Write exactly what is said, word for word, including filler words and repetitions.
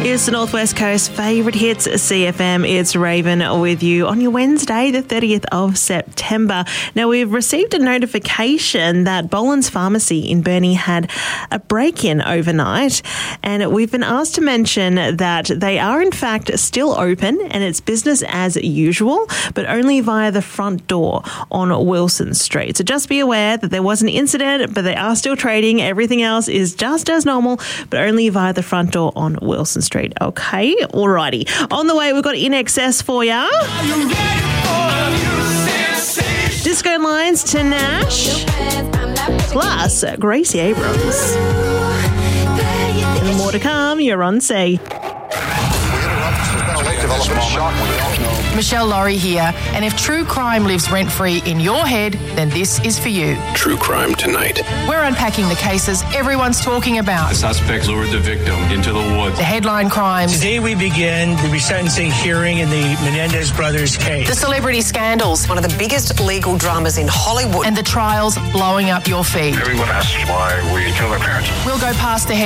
It's the Northwest Coast favourite hits, C F M. It's Raven with you on your Wednesday, the thirtieth of September. Now, we've received a notification that Boland's Pharmacy in Burnie had a break-in overnight, and we've been asked to mention that they are in fact still open and it's business as usual, but only via the front door on Wilson Street. So just be aware that there was an incident, but they are still trading. Everything else is just as normal, but only via the front door on Wilson Street. Okay, alrighty. On the way, we've got In Excess for ya. Disco Lines to Nash. Plus, Gracie Abrams. And more to come. You're on C. Michelle Laurie here, and if true crime lives rent-free in your head, then this is for you. True Crime Tonight. We're unpacking the cases everyone's talking about. The suspect lured the victim into the woods. The headline crimes. Today we begin the resentencing hearing in the Menendez brothers case. The celebrity scandals. One of the biggest legal dramas in Hollywood. And the trials blowing up your feed. Everyone asks why we kill their parents. We'll go past the head